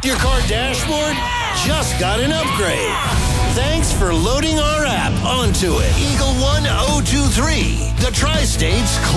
Your car dashboard just got an upgrade. Thanks for loading our app onto it. Eagle 1023, the Tri-States